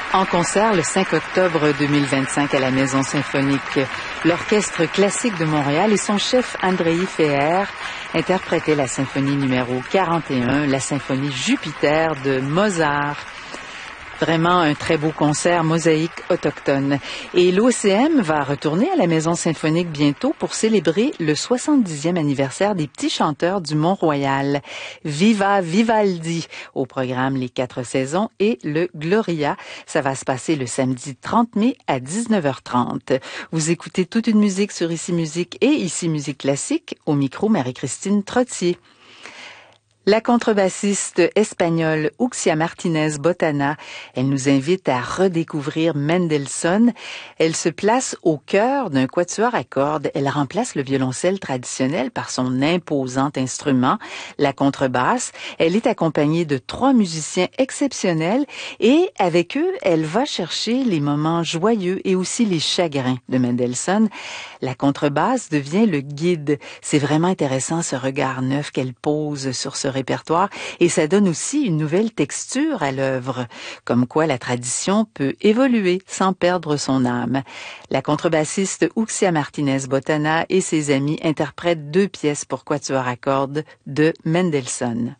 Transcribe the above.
En concert le 5 octobre 2025 à la Maison symphonique, l'Orchestre classique de Montréal et son chef Andrei Feher interprétaient la symphonie numéro 41, la symphonie Jupiter de Mozart. Vraiment un très beau concert mosaïque autochtone. Et l'OCM va retourner à la Maison symphonique bientôt pour célébrer le 70e anniversaire des petits chanteurs du Mont-Royal. Viva Vivaldi au programme Les 4 saisons et le Gloria. Ça va se passer le samedi 30 mai à 19h30. Vous écoutez toute une musique sur Ici Musique et Ici Musique Classique. Au micro, Marie-Christine Trottier. La contrebassiste espagnole Uxia Martínez Botana, elle nous invite à redécouvrir Mendelssohn. Elle se place au cœur d'un quatuor à cordes. Elle remplace le violoncelle traditionnel par son imposant instrument, la contrebasse. Elle est accompagnée de 3 musiciens exceptionnels et avec eux, elle va chercher les moments joyeux et aussi les chagrins de Mendelssohn. La contrebasse devient le guide. C'est vraiment intéressant ce regard neuf qu'elle pose sur ce répertoire et ça donne aussi une nouvelle texture à l'œuvre, comme quoi la tradition peut évoluer sans perdre son âme. La contrebassiste Uxia Martínez Botana et ses amis interprètent 2 pièces pour quatuor à cordes de Mendelssohn.